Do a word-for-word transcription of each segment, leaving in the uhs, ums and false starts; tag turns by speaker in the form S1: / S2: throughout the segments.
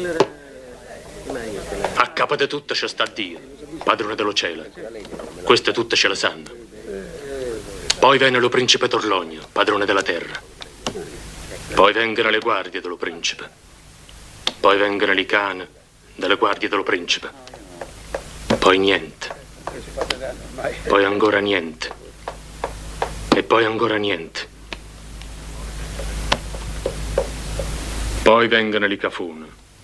S1: A capo di tutto c'è sta Dio, padrone dello cielo. Queste tutte ce le sanno. Poi viene lo principe Torlogno, padrone della terra. Poi vengono le guardie dello principe. Poi vengono i cani delle guardie dello principe. Poi niente. Poi ancora niente. E poi ancora niente. Poi vengono i cafuni.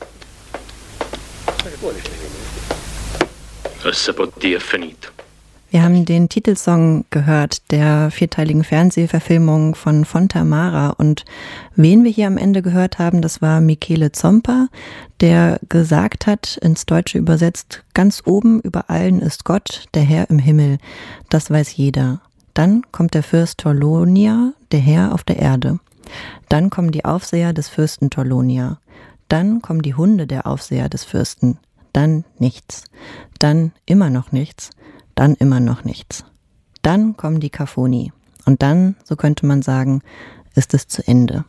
S1: E se può dire è finito.
S2: Wir haben den Titelsong gehört der vierteiligen Fernsehverfilmung von Fontamara, und wen wir hier am Ende gehört haben, das war Michele Zomper, der gesagt hat, ins Deutsche übersetzt: Ganz oben über allen ist Gott, der Herr im Himmel, das weiß jeder. Dann kommt der Fürst Torlonia, der Herr auf der Erde. Dann kommen die Aufseher des Fürsten Torlonia. Dann kommen die Hunde der Aufseher des Fürsten. Dann nichts. Dann immer noch nichts. Dann immer noch nichts. Dann kommen die Kafoni. Und dann, so könnte man sagen, ist es zu Ende.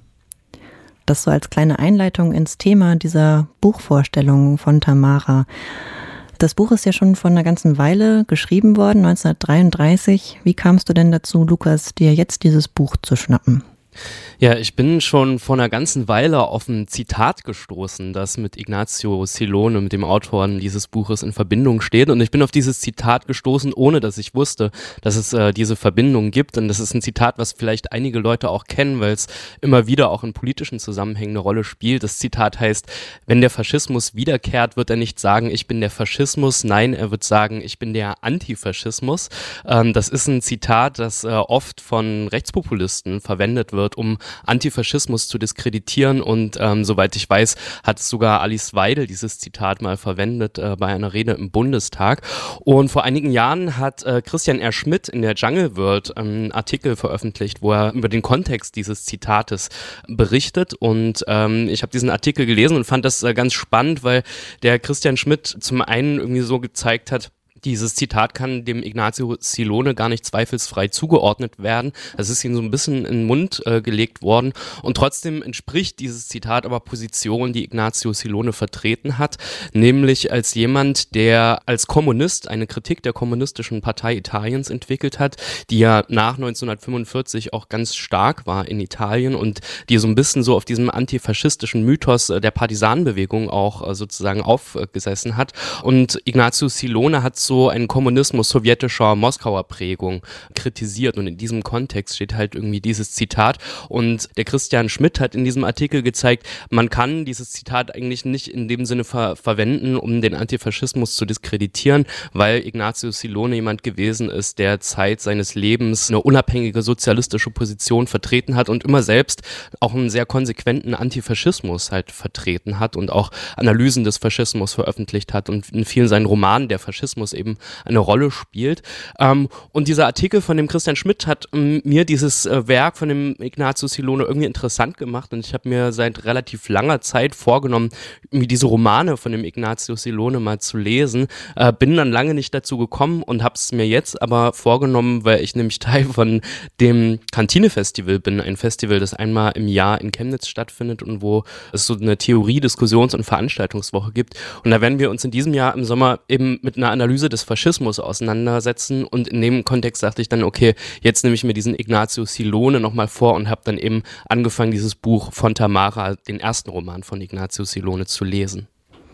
S2: Das so als kleine Einleitung ins Thema dieser Buchvorstellung von Tamara. Das Buch ist ja schon vor einer ganzen Weile geschrieben worden, neunzehnhundertdreiunddreißig. Wie kamst du denn dazu, Lukas, dir jetzt dieses Buch zu schnappen?
S3: Ja, ich bin schon vor einer ganzen Weile auf ein Zitat gestoßen, das mit Ignazio Silone, mit dem Autor dieses Buches, in Verbindung steht. Und ich bin auf dieses Zitat gestoßen, ohne dass ich wusste, dass es äh, diese Verbindung gibt. Und das ist ein Zitat, was vielleicht einige Leute auch kennen, weil es immer wieder auch in politischen Zusammenhängen eine Rolle spielt. Das Zitat heißt: Wenn der Faschismus wiederkehrt, wird er nicht sagen, ich bin der Faschismus. Nein, er wird sagen, ich bin der Antifaschismus. Ähm, das ist ein Zitat, das äh, oft von Rechtspopulisten verwendet wird, um Antifaschismus zu diskreditieren, und ähm, soweit ich weiß, hat sogar Alice Weidel dieses Zitat mal verwendet äh, bei einer Rede im Bundestag. Und vor einigen Jahren hat äh, Christian R. Schmidt in der Jungle World einen Artikel veröffentlicht, wo er über den Kontext dieses Zitates berichtet, und ähm, ich habe diesen Artikel gelesen und fand das äh, ganz spannend, weil der Christian Schmidt zum einen irgendwie so gezeigt hat, dieses Zitat kann dem Ignazio Silone gar nicht zweifelsfrei zugeordnet werden. Es ist ihm so ein bisschen in den Mund äh, gelegt worden, und trotzdem entspricht dieses Zitat aber Positionen, die Ignazio Silone vertreten hat, nämlich als jemand, der als Kommunist eine Kritik der kommunistischen Partei Italiens entwickelt hat, die ja nach neunzehnhundertfünfundvierzig auch ganz stark war in Italien und die so ein bisschen so auf diesem antifaschistischen Mythos äh, der Partisanenbewegung auch äh, sozusagen aufgesessen hat. Und Ignazio Silone hat so einen Kommunismus sowjetischer Moskauer Prägung kritisiert, und in diesem Kontext steht halt irgendwie dieses Zitat, und der Christian Schmidt hat in diesem Artikel gezeigt, man kann dieses Zitat eigentlich nicht in dem Sinne ver- verwenden, um den Antifaschismus zu diskreditieren, weil Ignazio Silone jemand gewesen ist, der Zeit seines Lebens eine unabhängige sozialistische Position vertreten hat und immer selbst auch einen sehr konsequenten Antifaschismus halt vertreten hat und auch Analysen des Faschismus veröffentlicht hat und in vielen seinen Romanen der Faschismus eben eine Rolle spielt. Ähm, und dieser Artikel von dem Christian Schmidt hat ähm, mir dieses äh, Werk von dem Ignazio Silone irgendwie interessant gemacht, und ich habe mir seit relativ langer Zeit vorgenommen, mir diese Romane von dem Ignazio Silone mal zu lesen. Äh, bin dann lange nicht dazu gekommen und habe es mir jetzt aber vorgenommen, weil ich nämlich Teil von dem Kantine-Festival bin, ein Festival, das einmal im Jahr in Chemnitz stattfindet und wo es so eine Theorie-, Diskussions- und Veranstaltungswoche gibt. Und da werden wir uns in diesem Jahr im Sommer eben mit einer Analyse des Faschismus auseinandersetzen, und in dem Kontext dachte ich dann, okay, jetzt nehme ich mir diesen Ignazio Silone nochmal vor und habe dann eben angefangen, dieses Buch von Tamara, den ersten Roman von Ignazio Silone, zu lesen.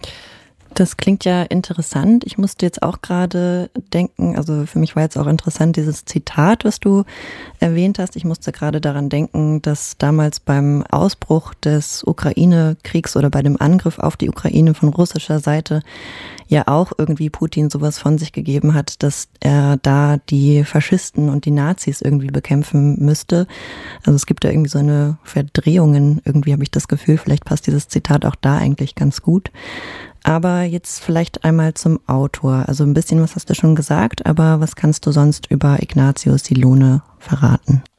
S2: Das klingt ja interessant. Ich musste jetzt auch gerade denken, also für mich war jetzt auch interessant dieses Zitat, was du erwähnt hast. Ich musste gerade daran denken, dass damals beim Ausbruch des Ukraine-Kriegs oder bei dem Angriff auf die Ukraine von russischer Seite ja auch irgendwie Putin sowas von sich gegeben hat, dass er da die Faschisten und die Nazis irgendwie bekämpfen müsste. Also es gibt da irgendwie so eine Verdrehungen, irgendwie habe ich das Gefühl, vielleicht passt dieses Zitat auch da eigentlich ganz gut. Aber jetzt vielleicht einmal zum Autor. Also ein bisschen was hast du schon gesagt, aber was kannst du sonst über Ignazio Silone verraten?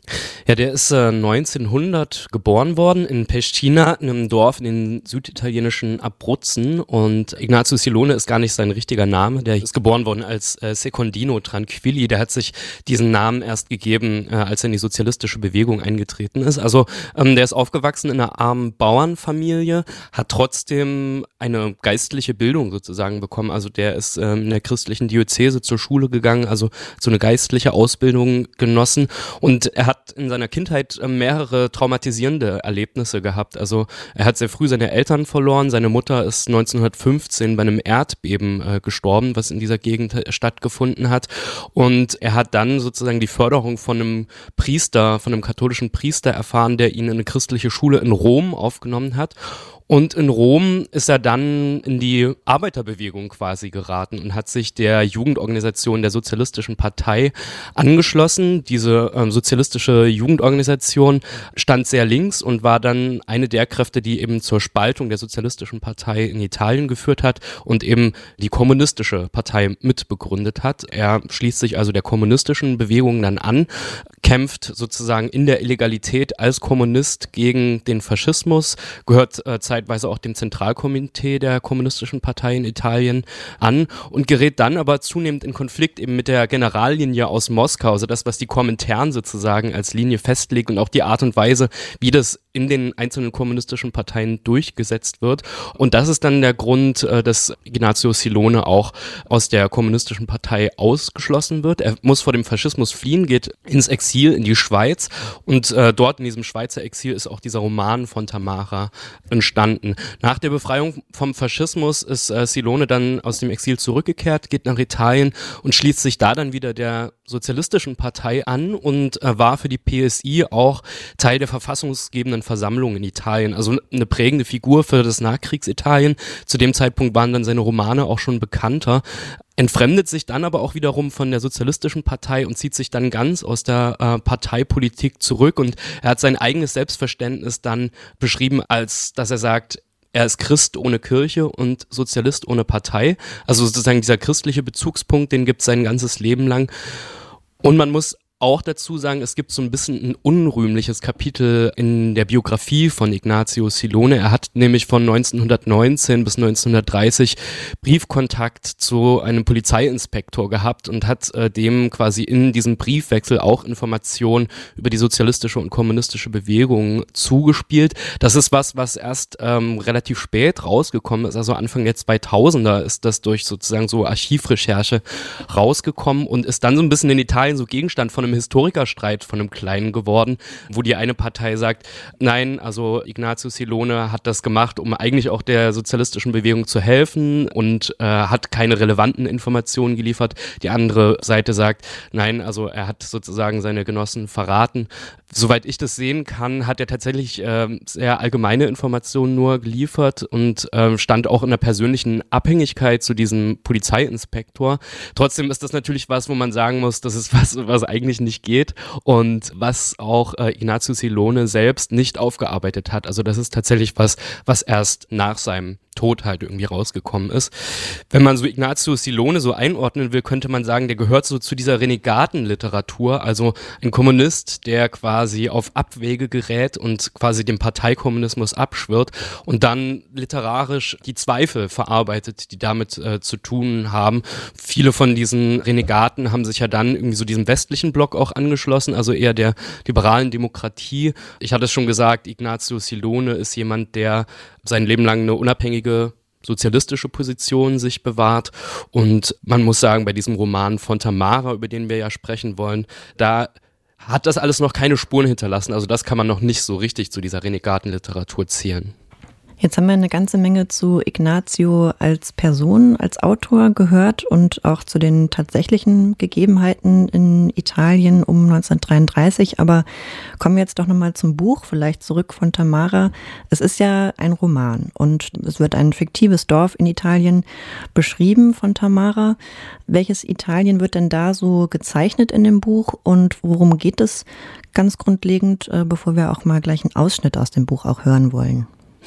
S3: Ja, der ist äh, neunzehnhundert geboren worden in Pescina, in einem Dorf in den süditalienischen Abruzzen, und Ignazio Silone ist gar nicht sein richtiger Name, der ist geboren worden als äh, Secondino Tranquilli, der hat sich diesen Namen erst gegeben, äh, als er in die sozialistische Bewegung eingetreten ist. Also ähm, der ist aufgewachsen in einer armen Bauernfamilie, hat trotzdem eine geistliche Bildung sozusagen bekommen, also der ist ähm, in der christlichen Diözese zur Schule gegangen, also so eine geistliche Ausbildung genossen, und er hat in seiner Kindheit mehrere traumatisierende Erlebnisse gehabt. Also er hat sehr früh seine Eltern verloren. Seine Mutter ist neunzehnhundertfünfzehn bei einem Erdbeben äh, gestorben, was in dieser Gegend äh, stattgefunden hat. Und er hat dann sozusagen die Förderung von einem Priester, von einem katholischen Priester erfahren, der ihn in eine christliche Schule in Rom aufgenommen hat. Und in Rom ist er dann in die Arbeiterbewegung quasi geraten und hat sich der Jugendorganisation der Sozialistischen Partei angeschlossen. Diese ähm, sozialistische Jugendorganisation stand sehr links und war dann eine der Kräfte, die eben zur Spaltung der Sozialistischen Partei in Italien geführt hat und eben die kommunistische Partei mitbegründet hat. Er schließt sich also der kommunistischen Bewegung dann an, kämpft sozusagen in der Illegalität als Kommunist gegen den Faschismus, gehört äh, zeitweise auch dem Zentralkomitee der Kommunistischen Partei in Italien an und gerät dann aber zunehmend in Konflikt eben mit der Generallinie aus Moskau, also das, was die Komintern sozusagen als Linie festlegt und auch die Art und Weise, wie das in den einzelnen kommunistischen Parteien durchgesetzt wird. Und das ist dann der Grund, äh, dass Ignazio Silone auch aus der kommunistischen Partei ausgeschlossen wird. Er muss vor dem Faschismus fliehen, geht ins Exil in die Schweiz, und äh, dort in diesem Schweizer Exil ist auch dieser Roman von Tamara entstanden. Nach der Befreiung vom Faschismus ist äh, Silone dann aus dem Exil zurückgekehrt, geht nach Italien und schließt sich da dann wieder der Sozialistischen Partei an und äh, war für die P S I auch Teil der verfassungsgebenden Versammlung in Italien, also eine prägende Figur für das Nachkriegsitalien. Zu dem Zeitpunkt waren dann seine Romane auch schon bekannter, entfremdet sich dann aber auch wiederum von der Sozialistischen Partei und zieht sich dann ganz aus der äh, Parteipolitik zurück, und er hat sein eigenes Selbstverständnis dann beschrieben, als dass er sagt, er ist Christ ohne Kirche und Sozialist ohne Partei, also sozusagen dieser christliche Bezugspunkt, den gibt es sein ganzes Leben lang. Und man muss auch dazu sagen, es gibt so ein bisschen ein unrühmliches Kapitel in der Biografie von Ignazio Silone. Er hat nämlich von neunzehnhundertneunzehn bis neunzehnhundertdreißig Briefkontakt zu einem Polizeiinspektor gehabt und hat äh, dem quasi in diesem Briefwechsel auch Informationen über die sozialistische und kommunistische Bewegung zugespielt. Das ist was, was erst ähm, relativ spät rausgekommen ist, also Anfang der zweitausender ist das durch sozusagen so Archivrecherche rausgekommen und ist dann so ein bisschen in Italien so Gegenstand von einem Historikerstreit von einem Kleinen geworden, wo die eine Partei sagt, nein, also Ignazio Silone hat das gemacht, um eigentlich auch der sozialistischen Bewegung zu helfen und äh, hat keine relevanten Informationen geliefert. Die andere Seite sagt, nein, also er hat sozusagen seine Genossen verraten. Soweit ich das sehen kann, hat er tatsächlich äh, sehr allgemeine Informationen nur geliefert und äh, stand auch in einer persönlichen Abhängigkeit zu diesem Polizeiinspektor. Trotzdem ist das natürlich was, wo man sagen muss, das ist was, was eigentlich nicht geht und was auch äh, Ignazio Silone selbst nicht aufgearbeitet hat. Also das ist tatsächlich was, was erst nach seinem Tod halt irgendwie rausgekommen ist. Wenn man so Ignazio Silone so einordnen will, könnte man sagen, der gehört so zu dieser Renegatenliteratur, also ein Kommunist, der quasi auf Abwege gerät und quasi dem Parteikommunismus abschwört und dann literarisch die Zweifel verarbeitet, die damit äh, zu tun haben. Viele von diesen Renegaten haben sich ja dann irgendwie so diesem westlichen Block auch angeschlossen, also eher der liberalen Demokratie. Ich hatte es schon gesagt, Ignazio Silone ist jemand, der sein Leben lang eine unabhängige sozialistische Position sich bewahrt, und man muss sagen, bei diesem Roman von Tamara, über den wir ja sprechen wollen, da hat das alles noch keine Spuren hinterlassen, also das kann man noch nicht so richtig zu dieser Renegatenliteratur zählen.
S2: Jetzt haben wir eine ganze Menge zu Ignazio als Person, als Autor gehört und auch zu den tatsächlichen Gegebenheiten in Italien um neunzehnhundertdreiunddreißig. Aber kommen wir jetzt doch nochmal zum Buch, vielleicht zurück von Tamara. Es ist ja ein Roman und es wird ein fiktives Dorf in Italien beschrieben von Tamara. Welches Italien wird denn da so gezeichnet in dem Buch und worum geht es ganz grundlegend, bevor wir auch mal gleich einen Ausschnitt aus dem Buch auch hören wollen?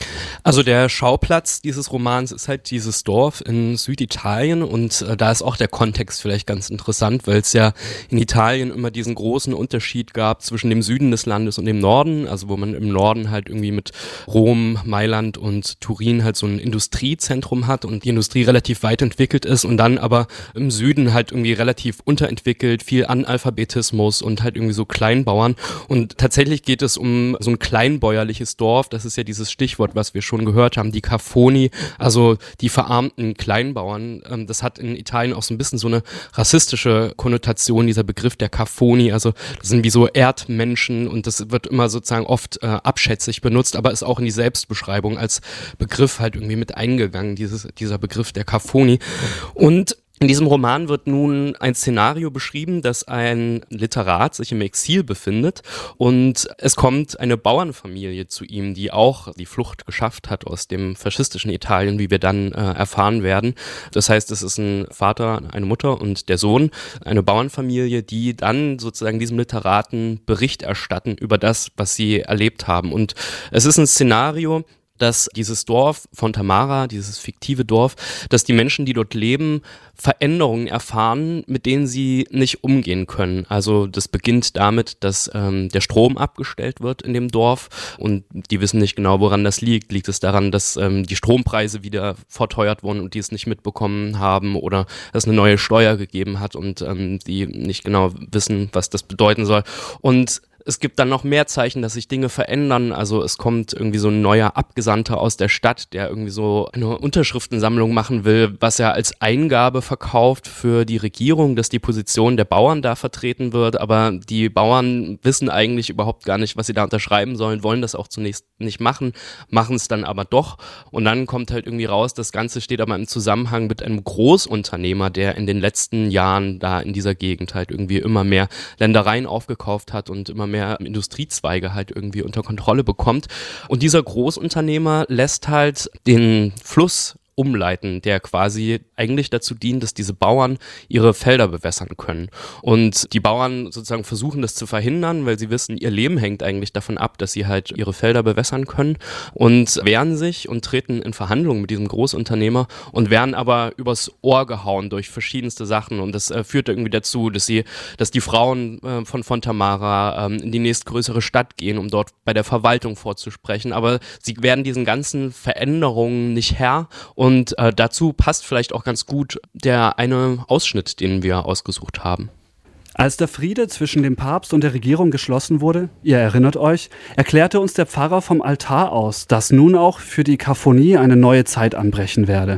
S3: Also der Schauplatz dieses Romans ist halt dieses Dorf in Süditalien und äh, da ist auch der Kontext vielleicht ganz interessant, weil es ja in Italien immer diesen großen Unterschied gab zwischen dem Süden des Landes und dem Norden, also wo man im Norden halt irgendwie mit Rom, Mailand und Turin halt so ein Industriezentrum hat und die Industrie relativ weit entwickelt ist und dann aber im Süden halt irgendwie relativ unterentwickelt, viel Analphabetismus und halt irgendwie so Kleinbauern und tatsächlich geht es um so ein kleinbäuerliches Dorf, das ist ja dieses Stichwort, was wir schon gehört haben, die Cafoni, also die verarmten Kleinbauern. Ähm, das hat in Italien auch so ein bisschen so eine rassistische Konnotation, dieser Begriff der Cafoni, also das sind wie so Erdmenschen und das wird immer sozusagen oft äh, abschätzig benutzt, aber ist auch in die Selbstbeschreibung als Begriff halt irgendwie mit eingegangen, dieses, dieser Begriff der Cafoni. Und in diesem Roman wird nun ein Szenario beschrieben, dass ein Literat sich im Exil befindet und es kommt eine Bauernfamilie zu ihm, die auch die Flucht geschafft hat aus dem faschistischen Italien, wie wir dann äh, erfahren werden. Das heißt, es ist ein Vater, eine Mutter und der Sohn, eine Bauernfamilie, die dann sozusagen diesem Literaten Bericht erstatten über das, was sie erlebt haben. Und es ist ein Szenario, dass dieses Dorf Fontamara, dieses fiktive Dorf, dass die Menschen, die dort leben, Veränderungen erfahren, mit denen sie nicht umgehen können. Also das beginnt damit, dass ähm, der Strom abgestellt wird in dem Dorf und die wissen nicht genau, woran das liegt. Liegt es daran, dass ähm, die Strompreise wieder verteuert wurden und die es nicht mitbekommen haben oder dass es eine neue Steuer gegeben hat und ähm, die nicht genau wissen, was das bedeuten soll. Und es gibt dann noch mehr Zeichen, dass sich Dinge verändern. Also es kommt irgendwie so ein neuer Abgesandter aus der Stadt, der irgendwie so eine Unterschriftensammlung machen will, was er als Eingabe verkauft für die Regierung, dass die Position der Bauern da vertreten wird. Aber die Bauern wissen eigentlich überhaupt gar nicht, was sie da unterschreiben sollen, wollen das auch zunächst nicht machen, machen es dann aber doch. Und dann kommt halt irgendwie raus, das Ganze steht aber im Zusammenhang mit einem Großunternehmer, der in den letzten Jahren da in dieser Gegend halt irgendwie immer mehr Ländereien aufgekauft hat und immer mehr Industriezweige halt irgendwie unter Kontrolle bekommt. Und dieser Großunternehmer lässt halt den Fluss umleiten, der quasi eigentlich dazu dient, dass diese Bauern ihre Felder bewässern können. Und die Bauern sozusagen versuchen das zu verhindern, weil sie wissen, ihr Leben hängt eigentlich davon ab, dass sie halt ihre Felder bewässern können und wehren sich und treten in Verhandlungen mit diesem Großunternehmer und werden aber übers Ohr gehauen durch verschiedenste Sachen und das äh, führt irgendwie dazu, dass sie, dass die Frauen äh, von Fontamara ähm, in die nächstgrößere Stadt gehen, um dort bei der Verwaltung vorzusprechen, aber sie werden diesen ganzen Veränderungen nicht Herr. Und äh, dazu passt vielleicht auch ganz gut der eine Ausschnitt, den wir ausgesucht haben.
S4: Als der Friede zwischen dem Papst und der Regierung geschlossen wurde, ihr erinnert euch, erklärte uns der Pfarrer vom Altar aus, dass nun auch für die Cafoni eine neue Zeit anbrechen werde.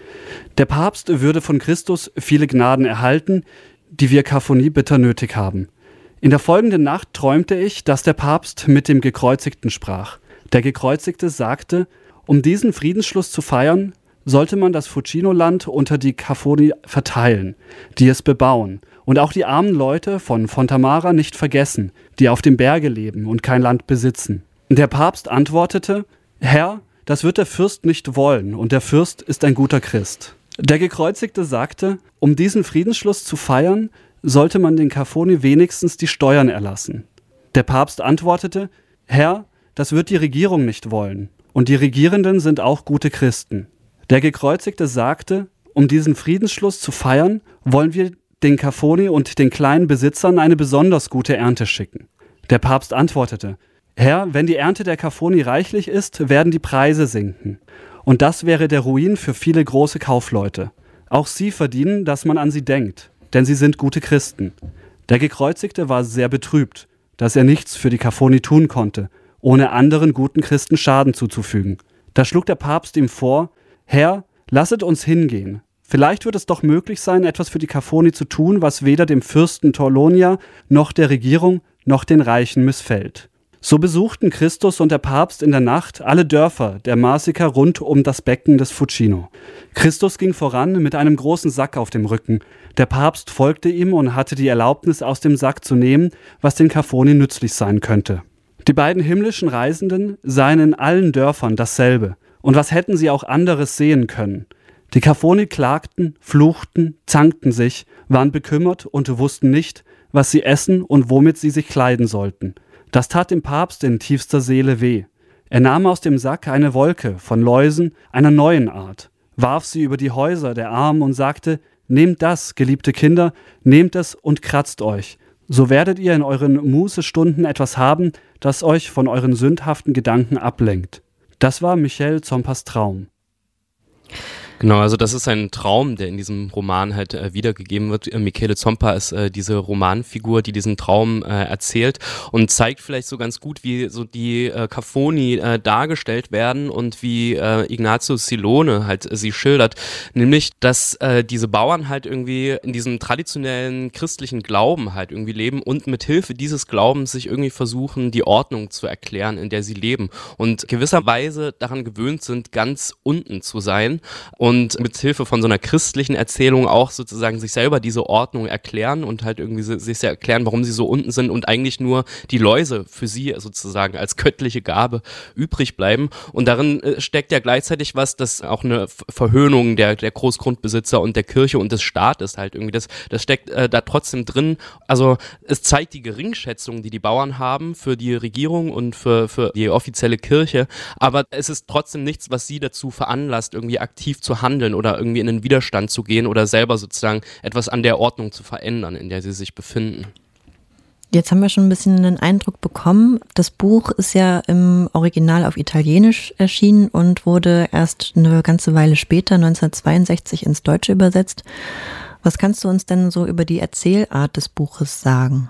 S4: Der Papst würde von Christus viele Gnaden erhalten, die wir Cafoni bitter nötig haben. In der folgenden Nacht träumte ich, dass der Papst mit dem Gekreuzigten sprach. Der Gekreuzigte sagte, um diesen Friedensschluss zu feiern, sollte man das Fucino-Land unter die Cafoni verteilen, die es bebauen, und auch die armen Leute von Fontamara nicht vergessen, die auf dem Berge leben und kein Land besitzen. Der Papst antwortete, Herr, das wird der Fürst nicht wollen, und der Fürst ist ein guter Christ. Der Gekreuzigte sagte, um diesen Friedensschluss zu feiern, sollte man den Cafoni wenigstens die Steuern erlassen. Der Papst antwortete, Herr, das wird die Regierung nicht wollen, und die Regierenden sind auch gute Christen. Der Gekreuzigte sagte, um diesen Friedensschluss zu feiern, wollen wir den Cafoni und den kleinen Besitzern eine besonders gute Ernte schicken. Der Papst antwortete, Herr, wenn die Ernte der Cafoni reichlich ist, werden die Preise sinken. Und das wäre der Ruin für viele große Kaufleute. Auch sie verdienen, dass man an sie denkt, denn sie sind gute Christen. Der Gekreuzigte war sehr betrübt, dass er nichts für die Cafoni tun konnte, ohne anderen guten Christen Schaden zuzufügen. Da schlug der Papst ihm vor, Herr, lasset uns hingehen. Vielleicht wird es doch möglich sein, etwas für die Cafoni zu tun, was weder dem Fürsten Torlonia noch der Regierung noch den Reichen missfällt. So besuchten Christus und der Papst in der Nacht alle Dörfer der Marsiker rund um das Becken des Fucino. Christus ging voran mit einem großen Sack auf dem Rücken. Der Papst folgte ihm und hatte die Erlaubnis, aus dem Sack zu nehmen, was den Cafoni nützlich sein könnte. Die beiden himmlischen Reisenden sahen in allen Dörfern dasselbe. Und was hätten sie auch anderes sehen können? Die Cafoni klagten, fluchten, zankten sich, waren bekümmert und wussten nicht, was sie essen und womit sie sich kleiden sollten. Das tat dem Papst in tiefster Seele weh. Er nahm aus dem Sack eine Wolke von Läusen einer neuen Art, warf sie über die Häuser der Armen und sagte: Nehmt das, geliebte Kinder, nehmt es und kratzt euch. So werdet ihr in euren Mußestunden etwas haben, das euch von euren sündhaften Gedanken ablenkt. Das war Michel Zompas Traum.
S3: Genau, also das ist ein Traum, der in diesem Roman halt äh, wiedergegeben wird. Äh, Michele Zompa ist äh, diese Romanfigur, die diesen Traum äh, erzählt und zeigt vielleicht so ganz gut, wie so die äh, Kaphoni äh, dargestellt werden und wie äh, Ignazio Silone halt äh, sie schildert. Nämlich, dass äh, diese Bauern halt irgendwie in diesem traditionellen christlichen Glauben halt irgendwie leben und mit Hilfe dieses Glaubens sich irgendwie versuchen, die Ordnung zu erklären, in der sie leben und gewisserweise daran gewöhnt sind, ganz unten zu sein. Und mit Hilfe von so einer christlichen Erzählung auch sozusagen sich selber diese Ordnung erklären und halt irgendwie sich erklären, warum sie so unten sind und eigentlich nur die Läuse für sie sozusagen als göttliche Gabe übrig bleiben. Und darin steckt ja gleichzeitig was, das auch eine Verhöhnung der, der Großgrundbesitzer und der Kirche und des Staates halt irgendwie, das, das steckt äh, da trotzdem drin. Also es zeigt die Geringschätzung, die die Bauern haben für die Regierung und für, für die offizielle Kirche, aber es ist trotzdem nichts, was sie dazu veranlasst, irgendwie aktiv zu handeln oder irgendwie in den Widerstand zu gehen oder selber sozusagen etwas an der Ordnung zu verändern, in der sie sich befinden.
S2: Jetzt haben wir schon ein bisschen einen Eindruck bekommen. Das Buch ist ja im Original auf Italienisch erschienen und wurde erst eine ganze Weile später, neunzehnhundertzweiundsechzig, ins Deutsche übersetzt. Was kannst du uns denn so über die Erzählart des Buches sagen?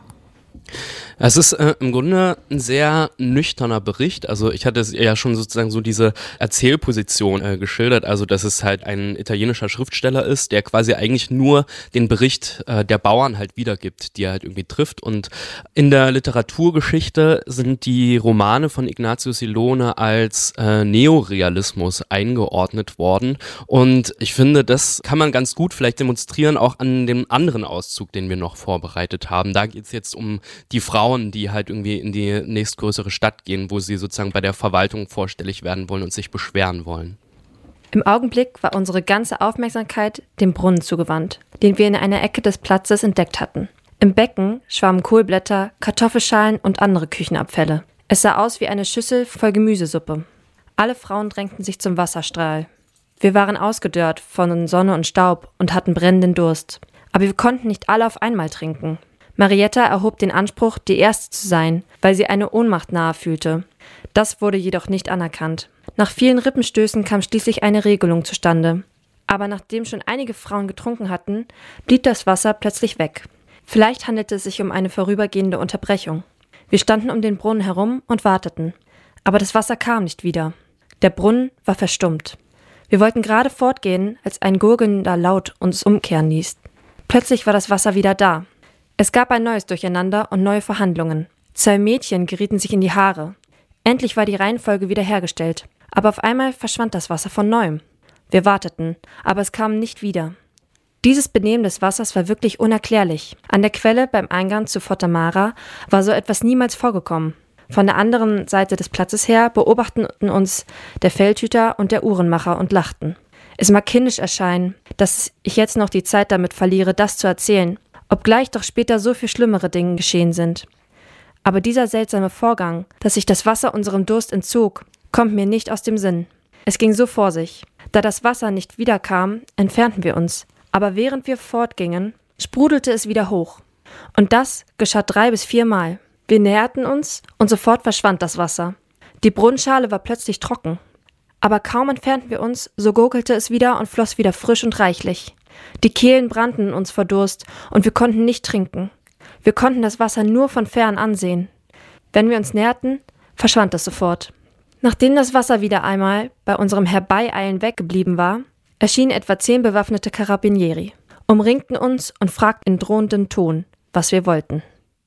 S3: Es ist äh, im Grunde ein sehr nüchterner Bericht. Also ich hatte ja schon sozusagen so diese Erzählposition äh, geschildert, also dass es halt ein italienischer Schriftsteller ist, der quasi eigentlich nur den Bericht äh, der Bauern halt wiedergibt, die er halt irgendwie trifft. Und in der Literaturgeschichte sind die Romane von Ignazio Silone als äh, Neorealismus eingeordnet worden. Und ich finde, das kann man ganz gut vielleicht demonstrieren, auch an dem anderen Auszug, den wir noch vorbereitet haben. Da geht es jetzt um die Frauen, die halt irgendwie in die nächstgrößere Stadt gehen, wo sie sozusagen bei der Verwaltung vorstellig werden wollen und sich beschweren wollen.
S5: Im Augenblick war unsere ganze Aufmerksamkeit dem Brunnen zugewandt, den wir in einer Ecke des Platzes entdeckt hatten. Im Becken schwammen Kohlblätter, Kartoffelschalen und andere Küchenabfälle. Es sah aus wie eine Schüssel voll Gemüsesuppe. Alle Frauen drängten sich zum Wasserstrahl. Wir waren ausgedörrt von Sonne und Staub und hatten brennenden Durst. Aber wir konnten nicht alle auf einmal trinken. Marietta erhob den Anspruch, die Erste zu sein, weil sie eine Ohnmacht nahe fühlte. Das wurde jedoch nicht anerkannt. Nach vielen Rippenstößen kam schließlich eine Regelung zustande. Aber nachdem schon einige Frauen getrunken hatten, blieb das Wasser plötzlich weg. Vielleicht handelte es sich um eine vorübergehende Unterbrechung. Wir standen um den Brunnen herum und warteten. Aber das Wasser kam nicht wieder. Der Brunnen war verstummt. Wir wollten gerade fortgehen, als ein gurgelnder Laut uns umkehren ließ. Plötzlich war das Wasser wieder da. Es gab ein neues Durcheinander und neue Verhandlungen. Zwei Mädchen gerieten sich in die Haare. Endlich war die Reihenfolge wiederhergestellt. Aber auf einmal verschwand das Wasser von neuem. Wir warteten, aber es kam nicht wieder. Dieses Benehmen des Wassers war wirklich unerklärlich. An der Quelle beim Eingang zu Fontamara war so etwas niemals vorgekommen. Von der anderen Seite des Platzes her beobachteten uns der Feldhüter und der Uhrenmacher und lachten. Es mag kindisch erscheinen, dass ich jetzt noch die Zeit damit verliere, das zu erzählen, obgleich doch später so viel schlimmere Dinge geschehen sind. Aber dieser seltsame Vorgang, dass sich das Wasser unserem Durst entzog, kommt mir nicht aus dem Sinn. Es ging so vor sich. Da das Wasser nicht wiederkam, entfernten wir uns. Aber während wir fortgingen, sprudelte es wieder hoch. Und das geschah drei bis viermal. Wir näherten uns und sofort verschwand das Wasser. Die Brunnenschale war plötzlich trocken. Aber kaum entfernten wir uns, so gurgelte es wieder und floss wieder frisch und reichlich. Die Kehlen brannten uns vor Durst und wir konnten nicht trinken. Wir konnten das Wasser nur von fern ansehen. Wenn wir uns näherten, verschwand es sofort. Nachdem das Wasser wieder einmal bei unserem Herbeieilen weggeblieben war, erschienen etwa zehn bewaffnete Carabinieri, umringten uns und fragten in drohendem Ton, was wir wollten.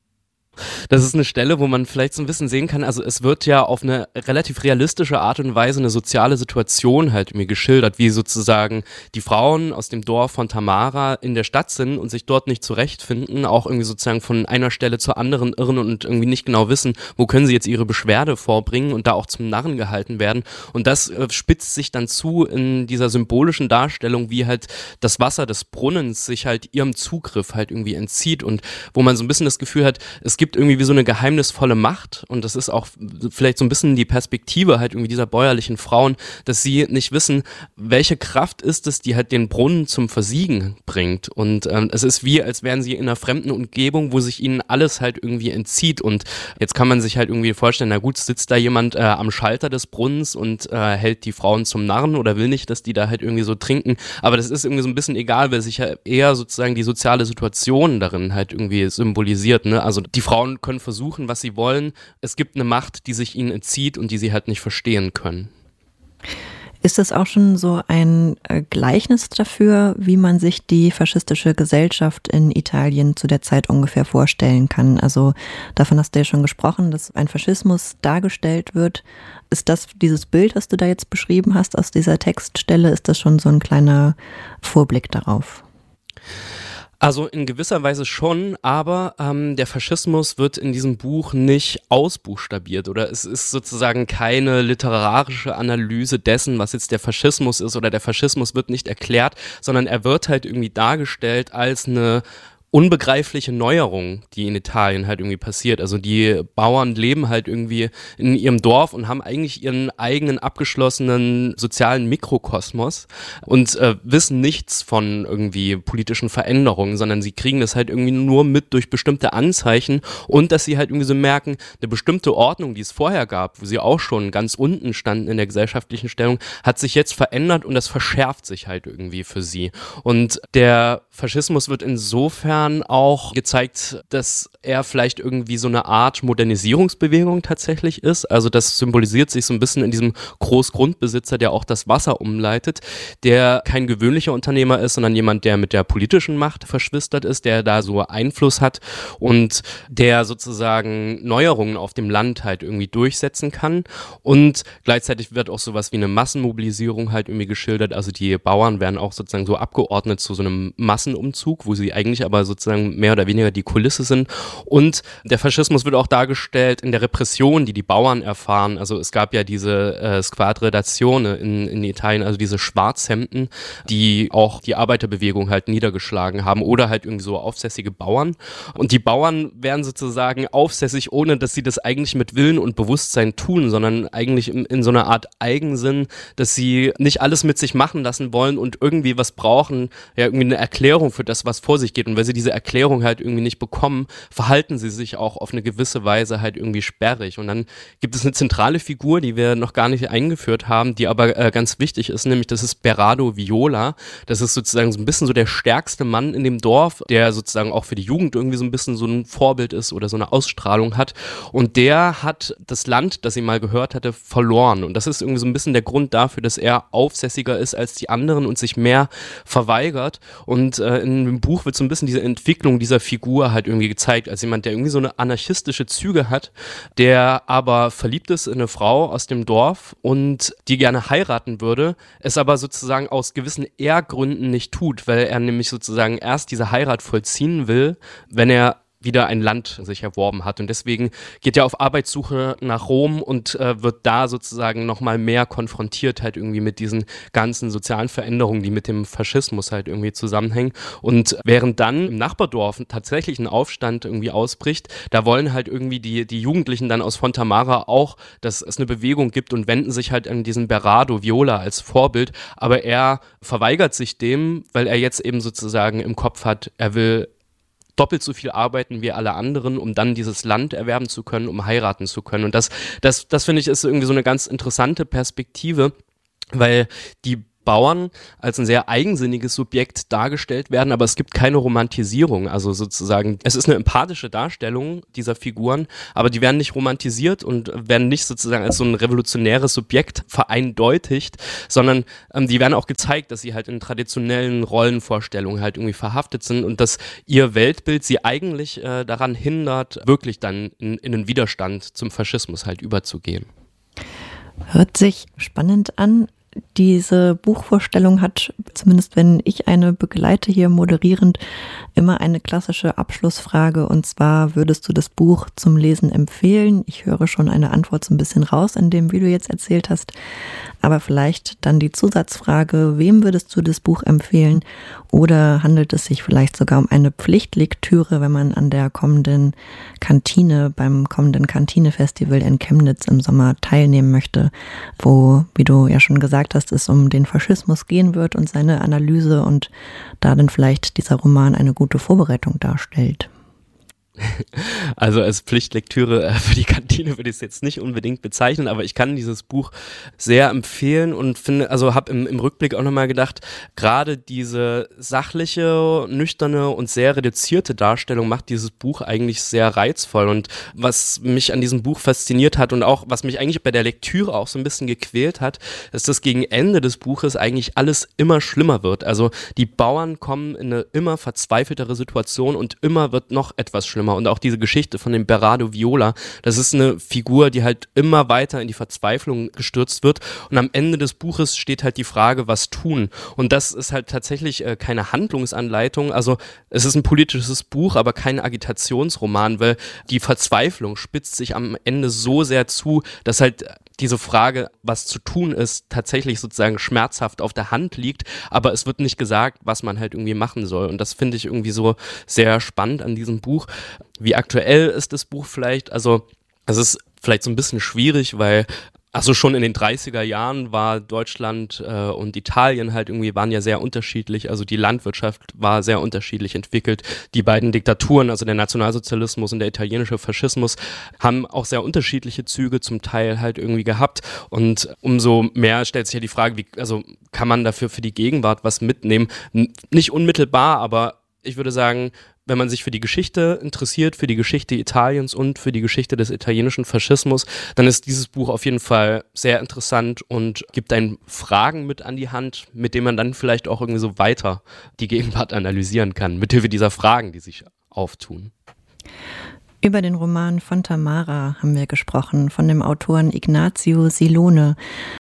S3: Das ist eine Stelle, wo man vielleicht so ein bisschen sehen kann, also es wird ja auf eine relativ realistische Art und Weise eine soziale Situation halt mir geschildert, wie sozusagen die Frauen aus dem Dorf von Tamara in der Stadt sind und sich dort nicht zurechtfinden, auch irgendwie sozusagen von einer Stelle zur anderen irren und irgendwie nicht genau wissen, wo können sie jetzt ihre Beschwerde vorbringen und da auch zum Narren gehalten werden. Und das äh, spitzt sich dann zu in dieser symbolischen Darstellung, wie halt das Wasser des Brunnens sich halt ihrem Zugriff halt irgendwie entzieht und wo man so ein bisschen das Gefühl hat, es gibt gibt irgendwie wie so eine geheimnisvolle Macht und das ist auch vielleicht so ein bisschen die Perspektive halt irgendwie dieser bäuerlichen Frauen, dass sie nicht wissen, welche Kraft ist es, die halt den Brunnen zum Versiegen bringt und ähm, es ist wie, als wären sie in einer fremden Umgebung, wo sich ihnen alles halt irgendwie entzieht und jetzt kann man sich halt irgendwie vorstellen, na gut, sitzt da jemand äh, am Schalter des Brunnens und äh, hält die Frauen zum Narren oder will nicht, dass die da halt irgendwie so trinken, aber das ist irgendwie so ein bisschen egal, weil sich ja eher sozusagen die soziale Situation darin halt irgendwie symbolisiert, ne? Also die Frauen können versuchen, was sie wollen, es gibt eine Macht, die sich ihnen entzieht und die sie halt nicht verstehen können.
S2: Ist das auch schon so ein Gleichnis dafür, wie man sich die faschistische Gesellschaft in Italien zu der Zeit ungefähr vorstellen kann? Also davon hast du ja schon gesprochen, dass ein Faschismus dargestellt wird. Ist das dieses Bild, was du da jetzt beschrieben hast aus dieser Textstelle, ist das schon so ein kleiner Vorblick darauf?
S3: Also in gewisser Weise schon, aber ähm, der Faschismus wird in diesem Buch nicht ausbuchstabiert oder es ist sozusagen keine literarische Analyse dessen, was jetzt der Faschismus ist oder der Faschismus wird nicht erklärt, sondern er wird halt irgendwie dargestellt als eine unbegreifliche Neuerung, die in Italien halt irgendwie passiert. Also die Bauern leben halt irgendwie in ihrem Dorf und haben eigentlich ihren eigenen abgeschlossenen sozialen Mikrokosmos und äh, wissen nichts von irgendwie politischen Veränderungen, sondern sie kriegen das halt irgendwie nur mit durch bestimmte Anzeichen und dass sie halt irgendwie so merken, eine bestimmte Ordnung, die es vorher gab, wo sie auch schon ganz unten standen in der gesellschaftlichen Stellung, hat sich jetzt verändert und das verschärft sich halt irgendwie für sie. Und der Faschismus wird insofern auch gezeigt, dass er vielleicht irgendwie so eine Art Modernisierungsbewegung tatsächlich ist. Also das symbolisiert sich so ein bisschen in diesem Großgrundbesitzer, der auch das Wasser umleitet, der kein gewöhnlicher Unternehmer ist, sondern jemand, der mit der politischen Macht verschwistert ist, der da so Einfluss hat und der sozusagen Neuerungen auf dem Land halt irgendwie durchsetzen kann. Und gleichzeitig wird auch sowas wie eine Massenmobilisierung halt irgendwie geschildert. Also die Bauern werden auch sozusagen so abgeordnet zu so einem Massenumzug, wo sie eigentlich aber sozusagen mehr oder weniger die Kulisse sind. Und der Faschismus wird auch dargestellt in der Repression, die die Bauern erfahren. Also es gab ja diese äh, Squadredazione in, in Italien, also diese Schwarzhemden, die auch die Arbeiterbewegung halt niedergeschlagen haben oder halt irgendwie so aufsässige Bauern. Und die Bauern werden sozusagen aufsässig, ohne dass sie das eigentlich mit Willen und Bewusstsein tun, sondern eigentlich in, in so einer Art Eigensinn, dass sie nicht alles mit sich machen lassen wollen und irgendwie was brauchen, ja irgendwie eine Erklärung für das, was vor sich geht. Und weil sie diese Erklärung halt irgendwie nicht bekommen, verhalten sie sich auch auf eine gewisse Weise halt irgendwie sperrig. Und dann gibt es eine zentrale Figur, die wir noch gar nicht eingeführt haben, die aber äh, ganz wichtig ist, nämlich das ist Berardo Viola. Das ist sozusagen so ein bisschen so der stärkste Mann in dem Dorf, der sozusagen auch für die Jugend irgendwie so ein bisschen so ein Vorbild ist oder so eine Ausstrahlung hat. Und der hat das Land, das sie mal gehört hatte, verloren. Und das ist irgendwie so ein bisschen der Grund dafür, dass er aufsässiger ist als die anderen und sich mehr verweigert. Und äh, in dem Buch wird so ein bisschen diese Entwicklung dieser Figur halt irgendwie gezeigt, als jemand, der irgendwie so eine anarchistische Züge hat, der aber verliebt ist in eine Frau aus dem Dorf und die gerne heiraten würde, es aber sozusagen aus gewissen Ehrgründen nicht tut, weil er nämlich sozusagen erst diese Heirat vollziehen will, wenn er wieder ein Land sich erworben hat. Und deswegen geht er auf Arbeitssuche nach Rom und äh, wird da sozusagen nochmal mehr konfrontiert halt irgendwie mit diesen ganzen sozialen Veränderungen, die mit dem Faschismus halt irgendwie zusammenhängen. Und während dann im Nachbardorf tatsächlich ein Aufstand irgendwie ausbricht, da wollen halt irgendwie die, die Jugendlichen dann aus Fontamara auch, dass es eine Bewegung gibt und wenden sich halt an diesen Berardo Viola als Vorbild. Aber er verweigert sich dem, weil er jetzt eben sozusagen im Kopf hat, er will doppelt so viel arbeiten wie alle anderen, um dann dieses Land erwerben zu können, um heiraten zu können. Und das, das, das finde ich, ist irgendwie so eine ganz interessante Perspektive, weil die Bauern als ein sehr eigensinniges Subjekt dargestellt werden, aber es gibt keine Romantisierung, also sozusagen, es ist eine empathische Darstellung dieser Figuren, aber die werden nicht romantisiert und werden nicht sozusagen als so ein revolutionäres Subjekt vereindeutigt, sondern ähm, die werden auch gezeigt, dass sie halt in traditionellen Rollenvorstellungen halt irgendwie verhaftet sind und dass ihr Weltbild sie eigentlich äh, daran hindert, wirklich dann in, in einen Widerstand zum Faschismus halt überzugehen.
S2: Hört sich spannend an. Diese Buchvorstellung hat, zumindest wenn ich eine begleite hier moderierend, immer eine klassische Abschlussfrage, und zwar: Würdest du das Buch zum Lesen empfehlen? Ich höre schon eine Antwort so ein bisschen raus in dem, wie du jetzt erzählt hast, aber vielleicht dann die Zusatzfrage: Wem würdest du das Buch empfehlen? Oder handelt es sich vielleicht sogar um eine Pflichtlektüre, wenn man an der kommenden Kantine, beim kommenden Kantine-Festival in Chemnitz im Sommer teilnehmen möchte, wo, wie du ja schon gesagt hast, es um den Faschismus gehen wird und seine Analyse und da dann vielleicht dieser Roman eine gute Vorbereitung darstellt?
S3: Also als Pflichtlektüre für die Kantine würde ich es jetzt nicht unbedingt bezeichnen, aber ich kann dieses Buch sehr empfehlen und finde, also habe im, im Rückblick auch nochmal gedacht, gerade diese sachliche, nüchterne und sehr reduzierte Darstellung macht dieses Buch eigentlich sehr reizvoll. Und was mich an diesem Buch fasziniert hat und auch was mich eigentlich bei der Lektüre auch so ein bisschen gequält hat, ist, dass gegen Ende des Buches eigentlich alles immer schlimmer wird. Also die Bauern kommen in eine immer verzweifeltere Situation und immer wird noch etwas schlimmer. Und auch diese Geschichte von dem Berardo Viola, das ist eine Figur, die halt immer weiter in die Verzweiflung gestürzt wird, und am Ende des Buches steht halt die Frage, was tun? Und das ist halt tatsächlich äh, keine Handlungsanleitung, also es ist ein politisches Buch, aber kein Agitationsroman, weil die Verzweiflung spitzt sich am Ende so sehr zu, dass halt diese Frage, was zu tun ist, tatsächlich sozusagen schmerzhaft auf der Hand liegt, aber es wird nicht gesagt, was man halt irgendwie machen soll. Und das finde ich irgendwie so sehr spannend an diesem Buch. Wie aktuell ist das Buch vielleicht? Also es ist vielleicht so ein bisschen schwierig, weil also schon in den dreißiger Jahren war Deutschland äh, und Italien halt irgendwie, waren ja sehr unterschiedlich, also die Landwirtschaft war sehr unterschiedlich entwickelt. Die beiden Diktaturen, also der Nationalsozialismus und der italienische Faschismus, haben auch sehr unterschiedliche Züge zum Teil halt irgendwie gehabt, und umso mehr stellt sich ja die Frage, wie, also kann man dafür für die Gegenwart was mitnehmen? N- nicht unmittelbar, aber ich würde sagen, wenn man sich für die Geschichte interessiert, für die Geschichte Italiens und für die Geschichte des italienischen Faschismus, dann ist dieses Buch auf jeden Fall sehr interessant und gibt einen Fragen mit an die Hand, mit denen man dann vielleicht auch irgendwie so weiter die Gegenwart analysieren kann, mithilfe dieser Fragen, die sich auftun.
S2: Über den Roman Von Tamara haben wir gesprochen, von dem Autoren Ignazio Silone.